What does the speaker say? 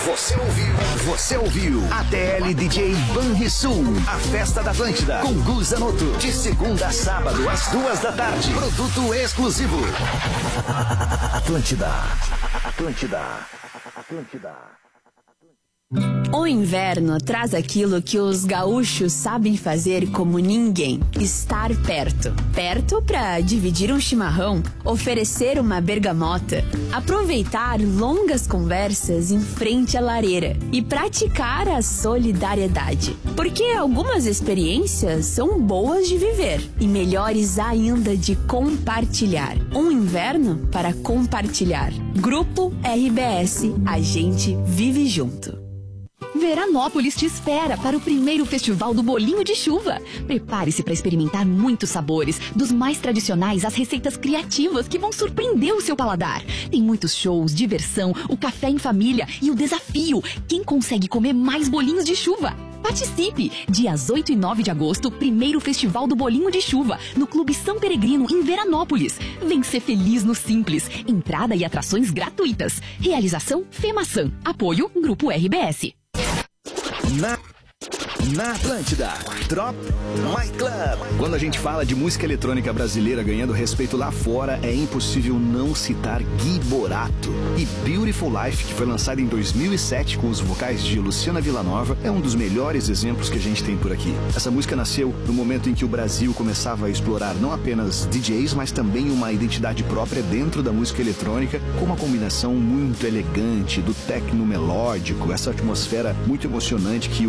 Você ouviu ATL DJ Banrisul, a festa da Atlântida, com Gu Zanotto, de segunda a sábado, às 2 da tarde. Produto exclusivo. Atlântida. O inverno traz aquilo que os gaúchos sabem fazer como ninguém: estar perto. Perto para dividir um chimarrão, oferecer uma bergamota, aproveitar longas conversas em frente à lareira e praticar a solidariedade. Porque algumas experiências são boas de viver e melhores ainda de compartilhar. Um inverno para compartilhar. Grupo RBS, a gente vive junto. Veranópolis te espera para o primeiro festival do Bolinho de Chuva. Prepare-se para experimentar muitos sabores, dos mais tradicionais às receitas criativas que vão surpreender o seu paladar. Tem muitos shows, diversão, o café em família e o desafio: quem consegue comer mais bolinhos de chuva? Participe! Dias 8 e 9 de agosto, primeiro festival do Bolinho de Chuva, no Clube São Peregrino, em Veranópolis. Vem ser feliz no Simples. Entrada e atrações gratuitas. Realização FEMAÇã. Apoio Grupo RBS. Na Atlântida, Drop My Club. Quando a gente fala de música eletrônica brasileira ganhando respeito lá fora, é impossível não citar Gui Borato. E Beautiful Life, que foi lançado em 2007 com os vocais de Luciana Villanova, é um dos melhores exemplos que a gente tem por aqui. Essa música nasceu no momento em que o Brasil começava a explorar não apenas DJs, mas também uma identidade própria dentro da música eletrônica, com uma combinação muito elegante do techno melódico, essa atmosfera muito emocionante que